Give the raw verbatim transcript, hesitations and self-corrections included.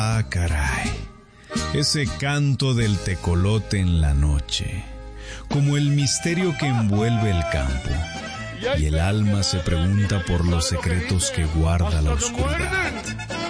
Ah, caray. Ese canto del tecolote en la noche, como el misterio que envuelve el campo, y el alma se pregunta por los secretos que guarda la oscuridad.